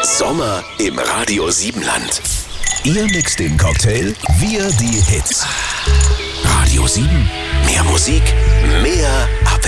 Sommer im Radio 7 Land. Ihr mixt den Cocktail, wir die Hits. Radio 7. Mehr Musik, mehr Abwechslung.